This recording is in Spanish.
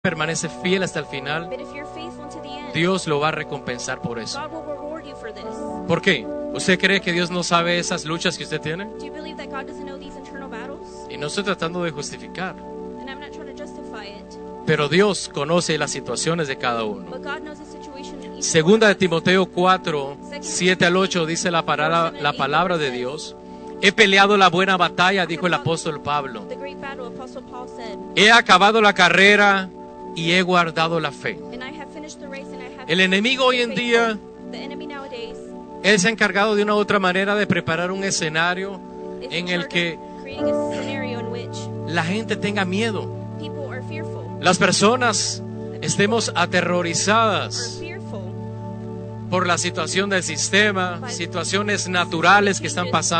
permanece fiel hasta el final, But if you're faithful to the end, Dios lo va a recompensar por eso. God will reward you for this. ¿Por qué? ¿Usted cree que Dios no sabe esas luchas que usted tiene? Do you believe that God doesn't know these internal battles? Y no estoy tratando de justificar, And I'm not trying to justify it. pero Dios conoce las situaciones de cada uno. But God knows the situation in each Segunda de one of us. Timoteo 4, 7 al 8 dice la palabra de Dios. He peleado la buena batalla, dijo el apóstol Pablo. The great battle, Apostle Paul said, He acabado la carrera y he guardado la fe. and I have finished the race and I have El enemigo hoy en día, the enemy nowadays él se ha encargado de una u otra manera de preparar un escenario is en in el charge que of creating a scenario in which la gente tenga miedo. people are fearful. Las personas estemos Are aterrorizadas fearful por la situación del sistema, situaciones naturales que están pasando.